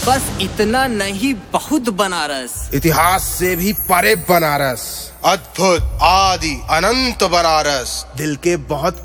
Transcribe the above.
बस इतना नहीं, बहुत बनारस। इतिहास से भी परे बनारस, अद्भुत आदि अनंत बनारस, दिल के बहुत